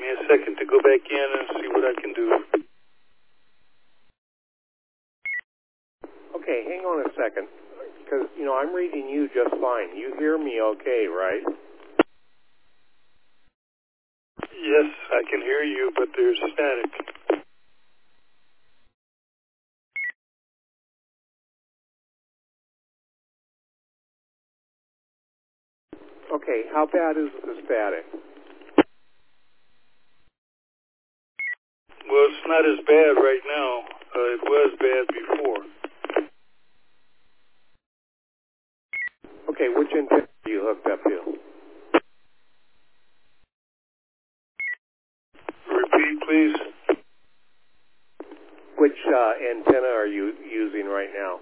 me a second to go back in and see what I can do. Okay, hang on a second, because, I'm reading you just fine. You hear me okay, right? Yes, I can hear you, but there's static. Okay, how bad is the static? Well, it's not as bad right now. It was bad before. Okay, which antenna are you hooked up to? Repeat, please. Which antenna are you using right now?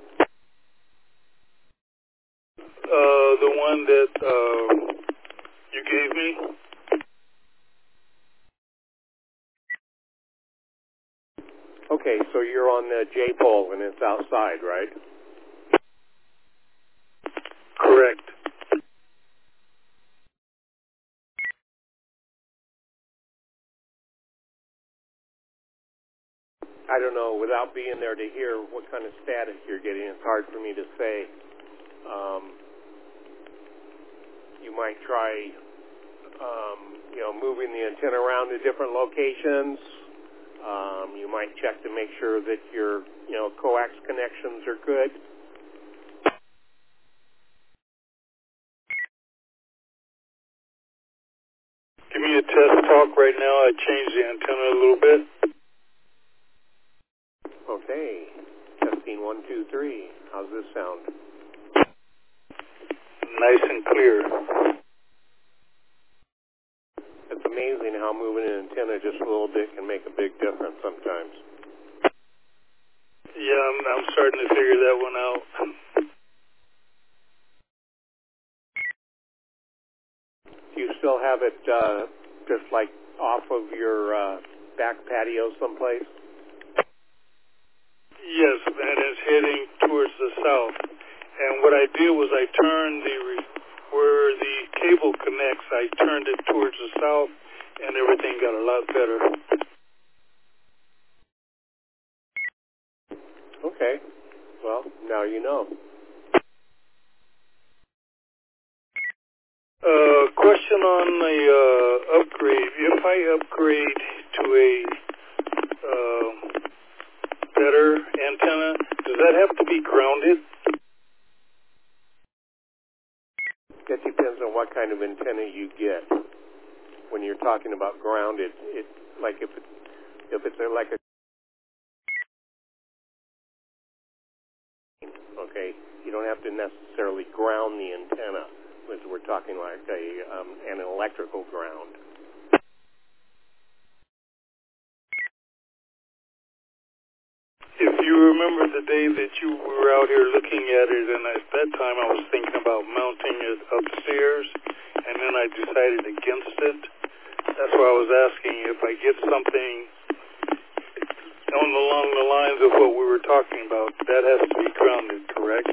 The one that you gave me. Okay, so you're on the J-pole and it's outside, right? Correct. I don't know, without being there to hear what kind of static you're getting, it's hard for me to say. You might try, moving the antenna around to different locations. You might check to make sure that your, coax connections are good. Give me a test talk right now. I changed the antenna a little bit. Okay. Testing 1, 2, 3. How's this sound? Nice and clear. It's amazing how moving an antenna just a little bit can make a big difference sometimes. Yeah, I'm starting to figure that one out. Do you still have it just like off of your back patio someplace? Yes, and it's heading towards the south. And what I did was I turned where the cable connects, I turned it towards the south, and everything got a lot better. Okay. Well, now you know. Question on the upgrade. If I upgrade to a better antenna, does that have to be grounded? That depends on what kind of antenna you get. When you're talking about grounded, it's like if it's like a okay, you don't have to necessarily ground the antenna. We're talking like an electrical ground. If you remember the day that you were out here looking at it, and at that time I was thinking about mounting it upstairs, and then I decided against it. That's why I was asking if I get something along the lines of what we were talking about, that has to be grounded, correct?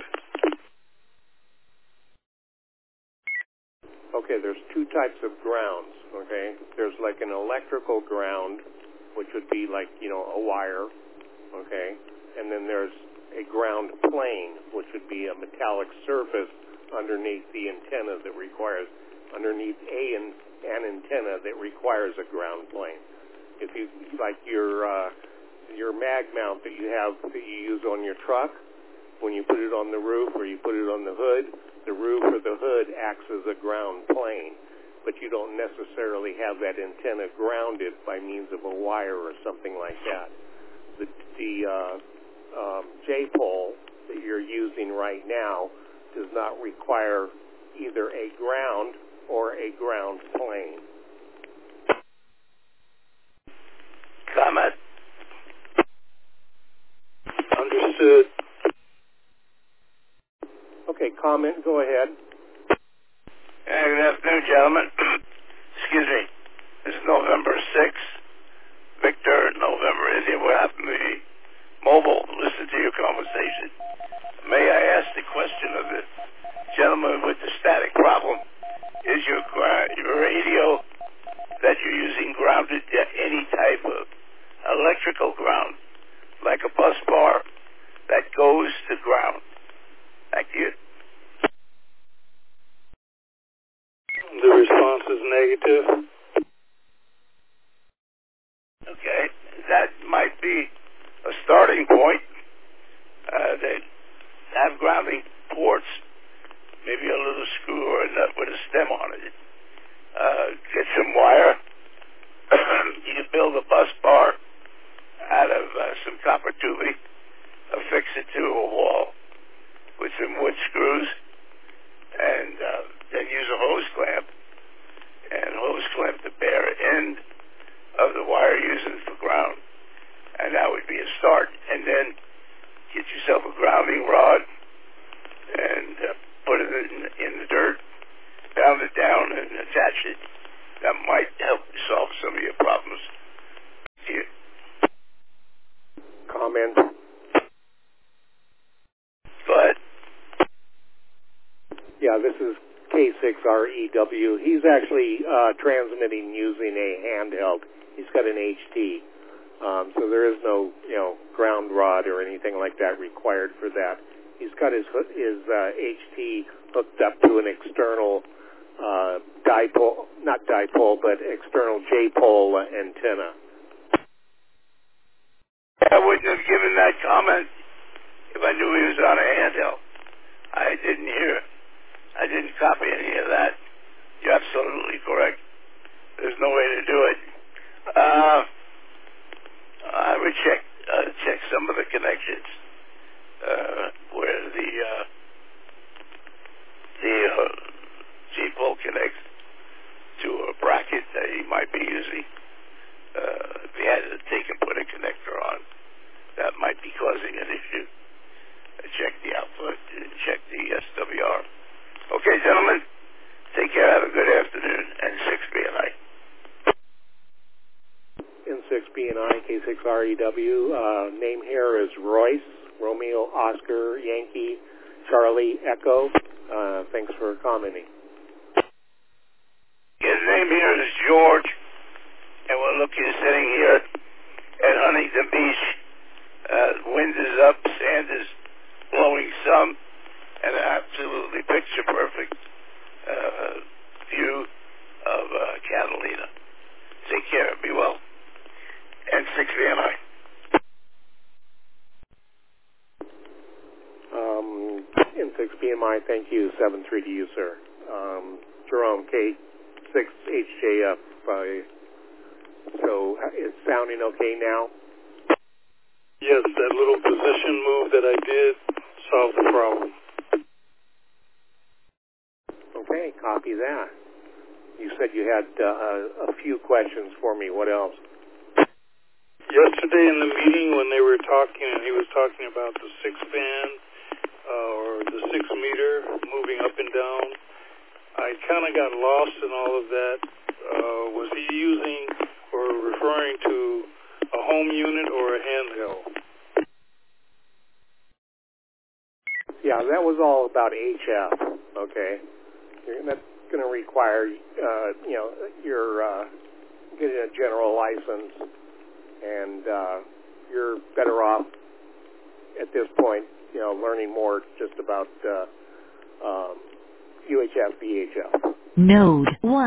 Okay, there's two types of grounds, okay? There's like an electrical ground, which would be like, a wire, okay? And then there's a ground plane, which would be a metallic surface underneath the antenna that requires, underneath an antenna that requires a ground plane. If you, like your mag mount that you have, that you use on your truck, when you put it on the roof or you put it on the hood, the roof or the hood acts as a ground plane, but you don't necessarily have that antenna grounded by means of a wire or something like that. The J-pole that you're using right now does not require either a ground or a ground plane. Comment. Understood. Okay, comment, go ahead. Good afternoon, gentlemen. Excuse me. This is November 6th. Victor, November India. What happened to me? Mobile, listen to your conversation. May I ask the question of the gentleman with the static problem? Is your radio that you're using is negative. Okay, that might be a starting point. They have grounding ports, maybe a little screw or a nut with a stem on it. Get some wire. You can build a bus bar out of some copper tubing, affix it to a wall with some wood screws, and then use a hose clamp the bare end of the wire using for ground, and that would be a start. And then get yourself a grounding rod and put it in the dirt, pound it down, and attach it. That might help solve some of your problems. Here. Comment. Go ahead. Yeah, this is K6REW. He's actually transmitting using a handheld. He's got an HT, so there is no, ground rod or anything like that required for that. He's got his HT hooked up to an external dipole, not dipole, but external J-pole antenna. I wouldn't have given that comment if I knew he was on a handheld. I didn't copy any of that. You're absolutely correct. There's no way to do it. I would check some of the connections where the G-pole connects to a bracket that he might be using. If he had to take and put a connector on, that might be causing an issue. Check the output and check the SWR. Okay, gentlemen, take care. Have a good afternoon. And 6BNI. N6BNI, K6REW. Name here is Royce, Romeo, Oscar, Yankee, Charlie, Echo. Thanks for commenting. His name here is George, and we're looking sitting here at Huntington Beach. Wind is up, sand is blowing some, and an absolutely picture-perfect view of Catalina. Take care. Be well. And 6VNI. N6BMI, thank you. 7-3 to you, sir. Jerome, K6HJF. So it's sounding okay now? Yes, that little position move that I did solved the problem. Okay, copy that. You said you had a few questions for me. What else? Yesterday in the meeting when they were talking, and he was talking about the 6-band or the 6-meter moving up and down, I kind of got lost in all of that. Was he using or referring to a home unit or a handheld? Yeah, that was all about HF, okay? That's going to require, you're getting a general license, and you're better off at this point, learning more just about UHF, VHF. Node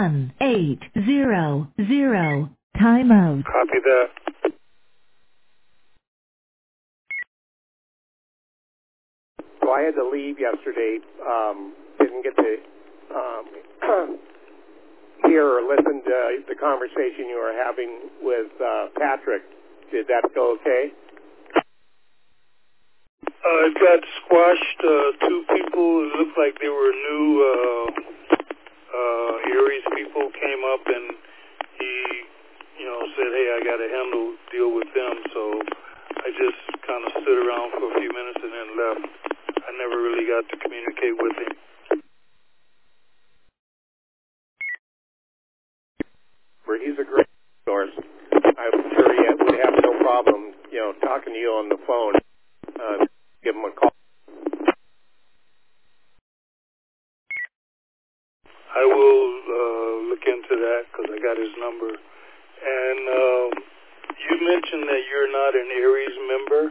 1800. Timeout. Copy that. So I had to leave yesterday. Didn't get to hear or listen to the conversation you were having with Patrick. Did that go okay? It got squashed. Two people, it looked like they were new Aries people, came up and he, said, hey, I got to deal with them. So I just kind of stood around for a few minutes and then left. I never really got to communicate with him. He's a great source. I'm sure he would have no problem, talking to you on the phone. Give him a call. I will look into that because I got his number. And you mentioned that you're not an Aries member.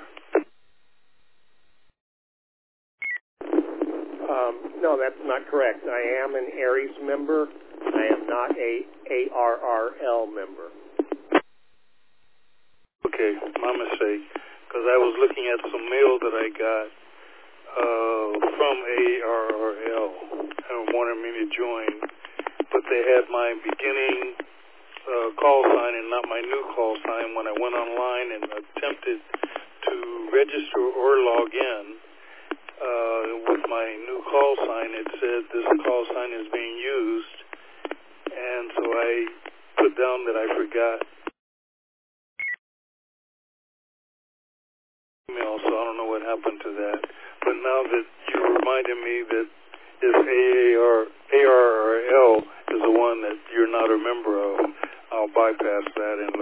No, that's not correct. I am an Aries member. I am not a ARRL member. Okay, my mistake. Because I was looking at some mail that I got from ARRL and wanted me to join, but they had my beginning call sign and not my new call sign. When I went online and attempted to register or log in with my new call sign, it said this call sign is being used, and so I put down that I forgot email, so I don't know what happened to that. But now that you reminded me that this ARRL is the one that you're not a member of, I'll bypass that and